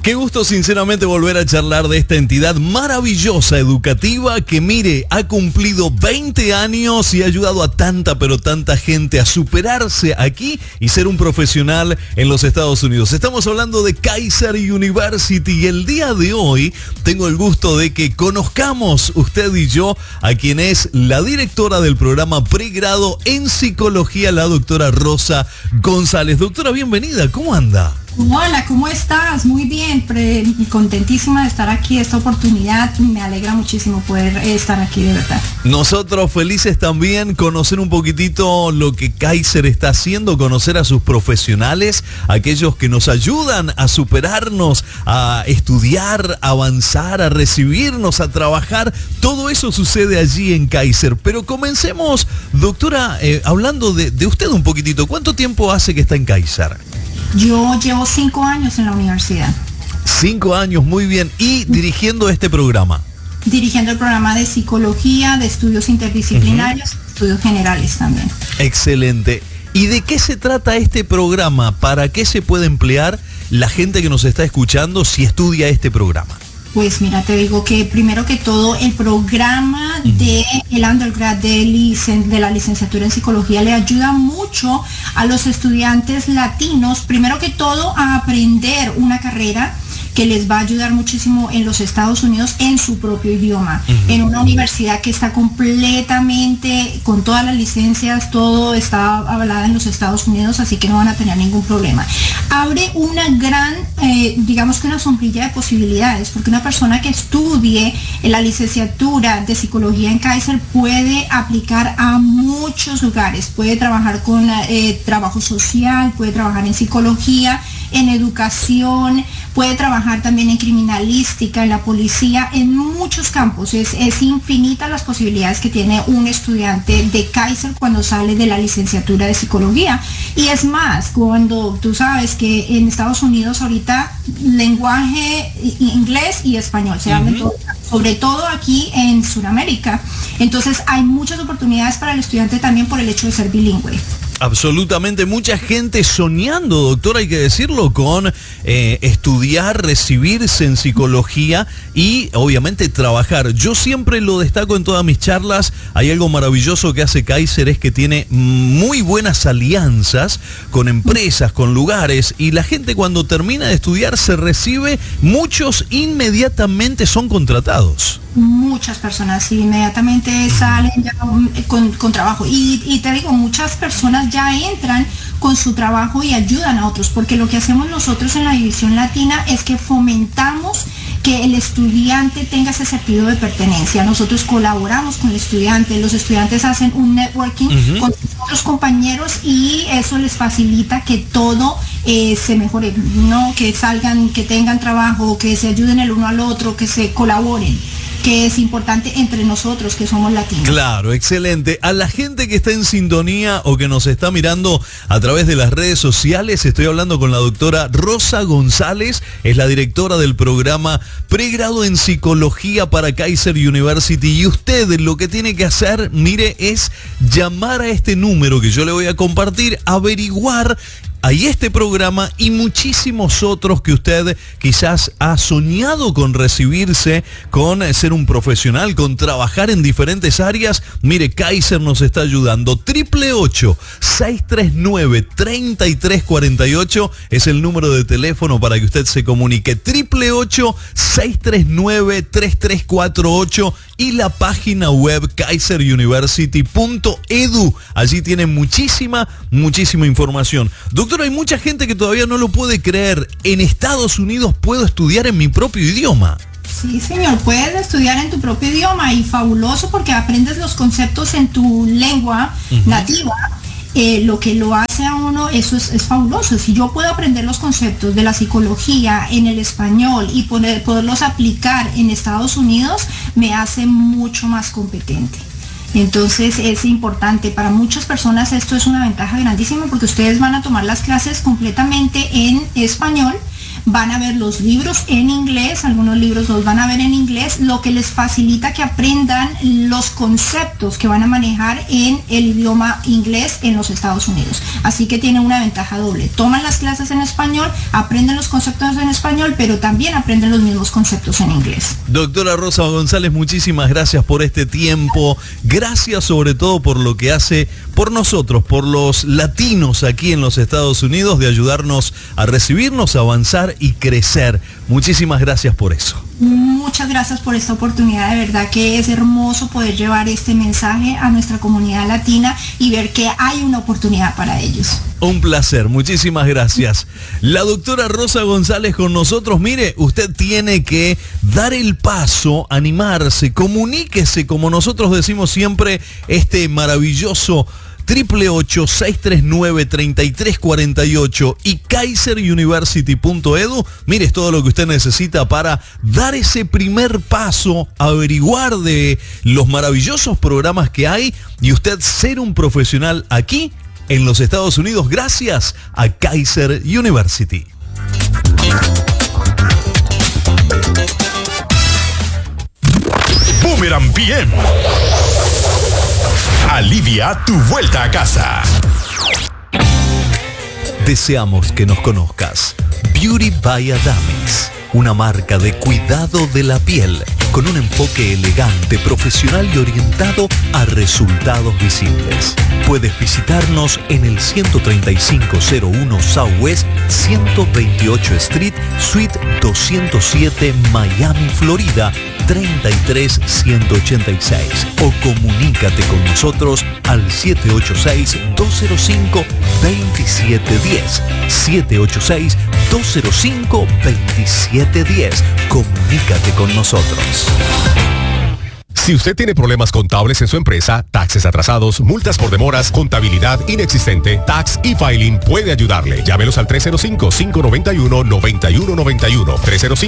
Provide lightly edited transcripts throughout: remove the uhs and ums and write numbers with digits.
Qué gusto sinceramente volver a charlar de esta entidad maravillosa, educativa, que mire, ha cumplido 20 años y ha ayudado a tanta, pero tanta gente a superarse aquí y ser un profesional en los Estados Unidos. Estamos hablando de Kaiser University y el día de hoy tengo el gusto de que conozcamos usted y yo a quien es la directora del programa pregrado en psicología, la doctora Rosa González. Doctora, bienvenida, ¿cómo anda? Hola, ¿cómo estás? Muy bien, contentísima de estar aquí, esta oportunidad, me alegra muchísimo poder estar aquí, de verdad. Nosotros felices también, conocer un poquitito lo que Kaiser está haciendo, conocer a sus profesionales, aquellos que nos ayudan a superarnos, a estudiar, a avanzar, a recibirnos, a trabajar. Todo eso sucede allí en Kaiser. Pero comencemos, doctora, hablando de usted un poquitito. ¿Cuánto tiempo hace que está en Kaiser? Yo llevo 5 años en la universidad. 5 años, muy bien. ¿Y dirigiendo este programa? Dirigiendo el programa de psicología, de estudios interdisciplinarios, estudios generales también. Excelente. ¿Y de qué se trata este programa? ¿Para qué se puede emplear la gente que nos está escuchando si estudia este programa? Pues mira, te digo que primero que todo el programa del undergrad de la licenciatura en psicología le ayuda mucho a los estudiantes latinos, primero que todo a aprender una carrera que les va a ayudar muchísimo en los Estados Unidos en su propio idioma, en una universidad que está completamente, con todas las licencias, todo está avalada en los Estados Unidos, así que no van a tener ningún problema. Abre una gran, digamos que una sombrilla de posibilidades, porque una persona que estudie en la licenciatura de psicología en Kaiser puede aplicar a muchos lugares, puede trabajar con trabajo social, puede trabajar en psicología, en educación, puede trabajar también en criminalística, en la policía, en muchos campos. Es infinita las posibilidades que tiene un estudiante de Kaiser cuando sale de la licenciatura de psicología. Y es más, cuando tú sabes que en Estados Unidos ahorita lenguaje inglés y español se habla sobre todo aquí en Sudamérica. Entonces hay muchas oportunidades para el estudiante también por el hecho de ser bilingüe. Absolutamente, mucha gente soñando, doctora, hay que decirlo, con estudiar, recibirse en psicología y obviamente trabajar. Yo siempre lo destaco en todas mis charlas. Hay algo maravilloso que hace Kaiser, es que tiene muy buenas alianzas con empresas, con lugares, y la gente cuando termina de estudiar se recibe, muchos inmediatamente son contratados. Muchas personas inmediatamente salen ya con trabajo y te digo, muchas personas ya entran con su trabajo y ayudan a otros, porque lo que hacemos nosotros en la división latina es que fomentamos que el estudiante tenga ese sentido de pertenencia. Nosotros colaboramos con el estudiante, los estudiantes hacen un networking con otros compañeros y eso les facilita que todo se mejore, ¿no? Que salgan, que tengan trabajo, que se ayuden el uno al otro, que se colaboren, que es importante entre nosotros que somos latinos. Claro, excelente. A la gente que está en sintonía o que nos está mirando a través de las redes sociales, estoy hablando con la doctora Rosa González, es la directora del programa pregrado en psicología para Kaiser University, y usted lo que tiene que hacer, mire, es llamar a este número que yo le voy a compartir, averiguar. Hay este programa y muchísimos otros que usted quizás ha soñado con recibirse, con ser un profesional, con trabajar en diferentes áreas. Mire, Kaiser nos está ayudando. 888-639-3348 es el número de teléfono para que usted se comunique. 888-639-3348 y la página web kaiseruniversity.edu. Allí tiene muchísima información. Doctor, hay mucha gente que todavía no lo puede creer. En Estados Unidos puedo estudiar en mi propio idioma. Sí, señor, puedes estudiar en tu propio idioma y fabuloso porque aprendes los conceptos en tu lengua nativa. Lo que lo hace a uno, eso es fabuloso. Si yo puedo aprender los conceptos de la psicología en el español y poderlos aplicar en Estados Unidos, me hace mucho más competente. Entonces es importante, para muchas personas esto es una ventaja grandísima porque ustedes van a tomar las clases completamente en español, van a ver los libros en inglés, algunos libros los van a ver en inglés, lo que les facilita que aprendan los conceptos que van a manejar en el idioma inglés en los Estados Unidos. Así que tienen una ventaja doble. Toman las clases en español, aprenden los conceptos en español, pero también aprenden los mismos conceptos en inglés. Doctora Rosa González, muchísimas gracias por este tiempo. Gracias sobre todo por lo que hace por nosotros, por los latinos aquí en los Estados Unidos, de ayudarnos a recibirnos, a avanzar y crecer. Muchísimas gracias por eso. Muchas gracias por esta oportunidad, de verdad que es hermoso poder llevar este mensaje a nuestra comunidad latina y ver que hay una oportunidad para ellos. Un placer, muchísimas gracias. La doctora Rosa González con nosotros. Mire, usted tiene que dar el paso, animarse, comuníquese, como nosotros decimos siempre, este maravilloso 888-639-3348 y kaiseruniversity.edu. Mire, es todo lo que usted necesita para dar ese primer paso, averiguar de los maravillosos programas que hay y usted ser un profesional aquí en los Estados Unidos gracias a Kaiser University. Boomerang PM. Alivia tu vuelta a casa. Deseamos que nos conozcas. Beauty by Adamix, una marca de cuidado de la piel con un enfoque elegante, profesional y orientado a resultados visibles. Puedes visitarnos en el 13501 Southwest 128 Street, Suite 207, Miami, Florida 33186, o comunícate con nosotros al 786-205-2710, 786-205-2710. Comunícate con nosotros. Si usted tiene problemas contables en su empresa, taxes atrasados, multas por demoras, contabilidad inexistente, Tax e-Filing puede ayudarle. Llámelos al 305-591-9191.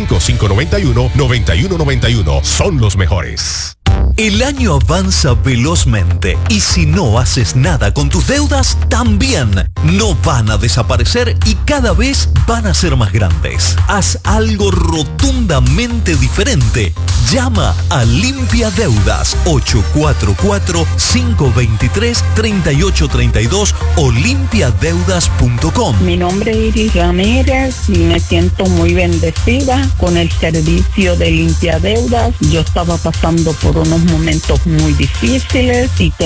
305-591-9191. Son los mejores. El año avanza velozmente y si no haces nada con tus deudas, también no van a desaparecer y cada vez van a ser más grandes. Haz algo rotundamente diferente. Llama a Limpia Deudas 844-523-3832 o limpiadeudas.com. Mi nombre es Iris Ramírez y me siento muy bendecida con el servicio de Limpia Deudas. Yo estaba pasando por unos momentos muy difíciles y